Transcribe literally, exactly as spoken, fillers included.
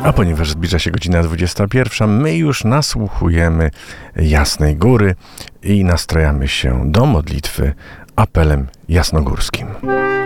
A ponieważ zbliża się godzina dwudziesta pierwsza, my już nasłuchujemy Jasnej Góry i nastrajamy się do modlitwy apelem jasnogórskim.